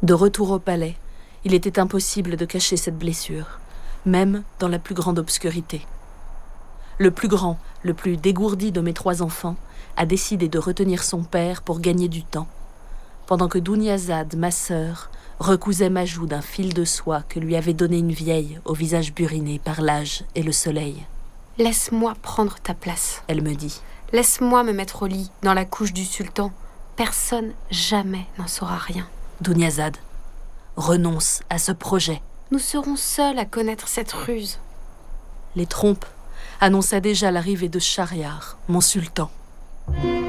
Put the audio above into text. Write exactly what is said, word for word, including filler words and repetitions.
De retour au palais, il était impossible de cacher cette blessure, même dans la plus grande obscurité. Le plus grand, le plus dégourdi de mes trois enfants, a décidé de retenir son père pour gagner du temps, pendant que Douniazad, ma sœur, recousait ma joue d'un fil de soie que lui avait donné une vieille au visage buriné par l'âge et le soleil. « Laisse-moi prendre ta place. » Elle me dit. « Laisse-moi me mettre au lit, dans la couche du sultan. Personne, jamais, n'en saura rien. » Douniazad, renonce à ce projet. Nous serons seuls à connaître cette ruse. Les trompes annonçaient déjà l'arrivée de Shahriar, mon sultan.